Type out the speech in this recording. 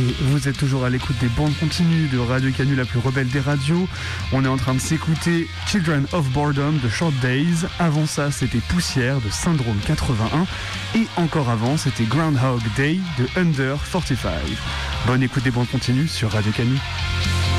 Et vous êtes toujours à l'écoute des bandes continues de Radio Canu, la plus rebelle des radios. On est en train de s'écouter Children of Boredom de Short Days. Avant ça, c'était Poussière de Syndrome 81. Et encore avant, c'était Groundhog Day de Under 45. Bonne écoute des bandes continues sur Radio Canu.